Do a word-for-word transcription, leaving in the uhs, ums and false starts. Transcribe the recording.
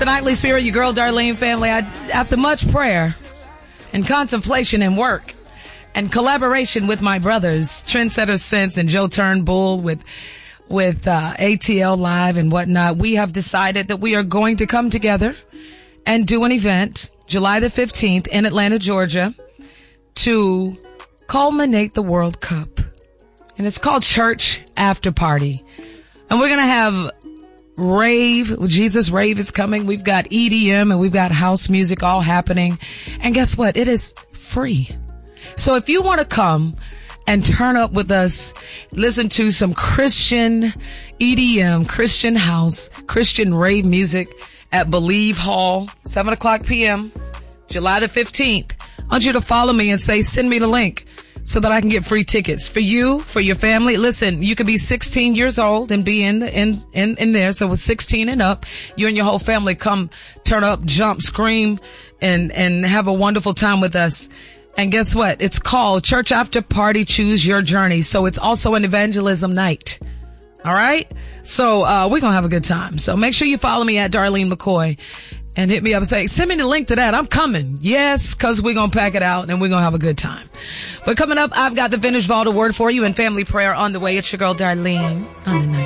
Nightly Spirit, your girl Darlene family. I, after much prayer and contemplation and work and collaboration with my brothers, Trendsetter Sense and Joe Turnbull with with uh, A T L Live and whatnot, we have decided that we are going to come together and do an event July the fifteenth in Atlanta, Georgia, to culminate the World Cup. And it's called Church After Party. And we're going to have rave. Jesus Rave is coming. We've got E D M and we've got house music all happening. And guess what? It is free. So if you want to come and turn up with us, listen to some Christian E D M, Christian house, Christian rave music at Believe Hall, seven o'clock p.m., July the fifteenth. I want you to follow me and say, send me the link so that I can get free tickets for you, for your family. Listen, you can be sixteen years old and be in the, in, in, in there. So with sixteen and up, you and your whole family come turn up, jump, scream, and, and have a wonderful time with us. And guess what? It's called Church After Party, Choose Your Journey. So it's also an evangelism night. All right. So, uh, we're going to have a good time. So make sure you follow me at Darlene McCoy and hit me up and say, send me the link to that. I'm coming. Yes, cause we're going to pack it out and we're going to have a good time. But coming up, I've got the Vintage Vault Award for you and family prayer on the way. It's your girl Darlene on the night.